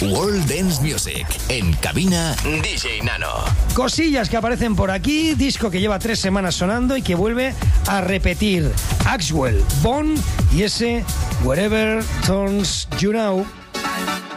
World Dance Music. En cabina, DJ Nano. Cosillas que aparecen por aquí. Disco que lleva 3 semanas sonando y que vuelve a repetir. Axwell, Bone y ese Wherever Turns You Now.